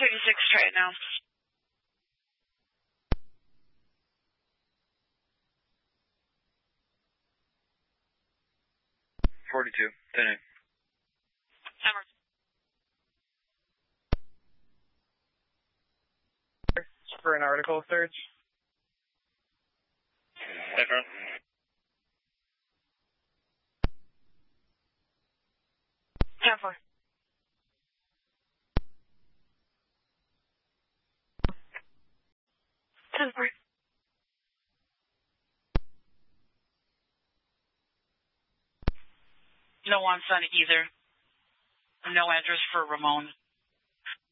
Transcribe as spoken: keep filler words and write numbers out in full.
thirty-six, try it now. forty-two, ten eight. Hammer. For an article search. Affirm. ten four. ten four. No on Sun either. No address for Ramon.